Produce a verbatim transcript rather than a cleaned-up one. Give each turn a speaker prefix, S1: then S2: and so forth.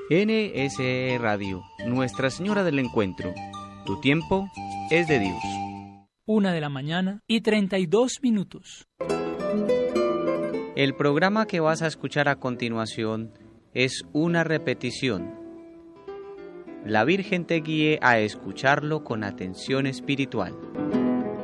S1: N S E Radio, Nuestra Señora del Encuentro. Tu tiempo es de Dios.
S2: Una de la mañana y treinta y dos minutos.
S1: El programa que vas a escuchar a continuación es una repetición. La Virgen te guíe a escucharlo con atención espiritual.